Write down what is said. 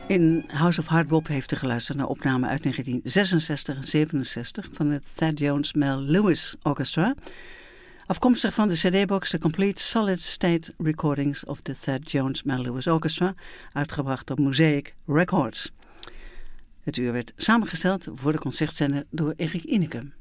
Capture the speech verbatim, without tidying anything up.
In House of Hard Bop heeft u geluisterd naar opnamen uit negentien zesenzestig en zevenenzestig van het Thad Jones Mel Lewis Orchestra. Afkomstig van de cd-box The Complete Solid State Recordings of the Thad Jones Mel Lewis Orchestra, uitgebracht op Mosaic Records. Het uur werd samengesteld voor de concertzender door Erik Ineke.